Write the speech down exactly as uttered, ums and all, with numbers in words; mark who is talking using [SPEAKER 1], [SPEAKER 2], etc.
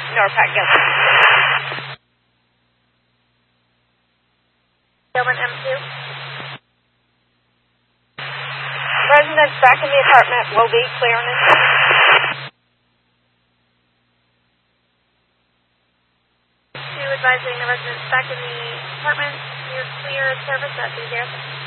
[SPEAKER 1] Norpac Gilman.
[SPEAKER 2] Gilman M two.
[SPEAKER 1] Residents back in the apartment will be clear on this.
[SPEAKER 2] Two advising the residents back in the apartment. You're clear service at the Garrison.